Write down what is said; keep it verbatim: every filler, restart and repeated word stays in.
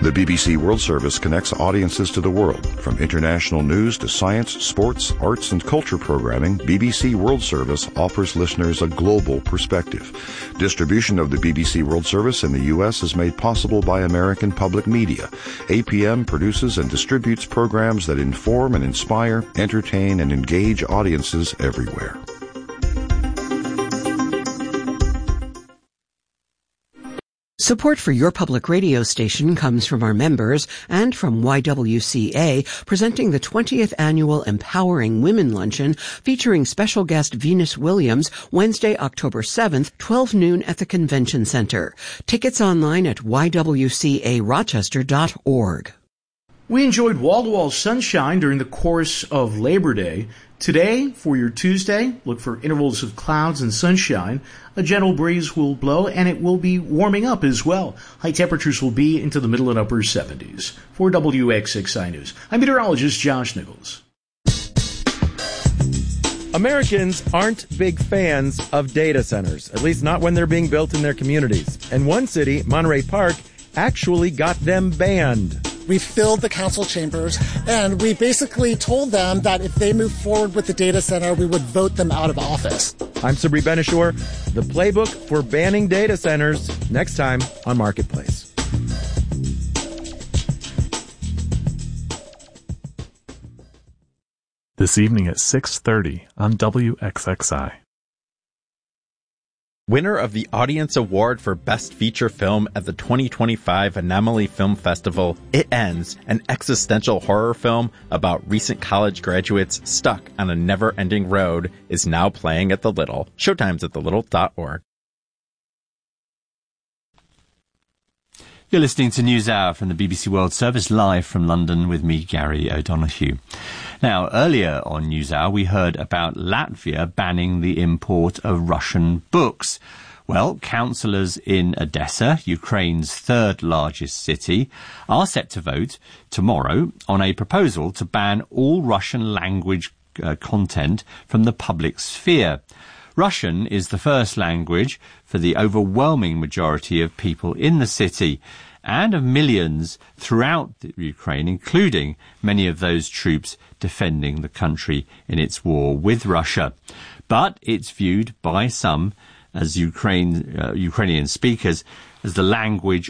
The B B C World Service connects audiences to the world. From international news to science, sports, arts, and culture programming, B B C World Service offers listeners a global perspective. Distribution of the B B C World Service in the U S is made possible by American Public Media. A P M produces and distributes programs that inform and inspire, entertain, and engage audiences everywhere. Support for your public radio station comes from our members and from Y W C A, presenting the twentieth Annual Empowering Women Luncheon, featuring special guest Venus Williams, Wednesday, October seventh, twelve noon at the Convention Center. Tickets online at y w c a rochester dot org. We enjoyed wall-to-wall sunshine during the course of Labor Day. Today, for your Tuesday, look for intervals of clouds and sunshine. A gentle breeze will blow, and it will be warming up as well. High temperatures will be into the middle and upper seventies. For W X X I News, I'm meteorologist Josh Nichols. Americans aren't big fans of data centers, at least not when they're being built in their communities. And one city, Monterey Park, actually got them banned. We filled the council chambers, and we basically told them that if they moved forward with the data center, we would vote them out of office. I'm Sabri Benishore. The playbook for banning data centers, next time on Marketplace. This evening at six thirty on W X X I. Winner of the Audience Award for Best Feature Film at the twenty twenty-five Anomaly Film Festival, It Ends, an existential horror film about recent college graduates stuck on a never-ending road, is now playing at the Little. Showtime's at the little dot org. You're listening to NewsHour from the B B C World Service, live from London with me, Gary O'Donoghue. Now, earlier on NewsHour, we heard about Latvia banning the import of Russian books. Well, councillors in Odessa, Ukraine's third largest city, are set to vote tomorrow on a proposal to ban all Russian language uh, content from the public sphere. Russian is the first language for the overwhelming majority of people in the city and of millions throughout Ukraine, including many of those troops defending the country in its war with Russia. But it's viewed by some as Ukraine, uh, Ukrainian speakers as the language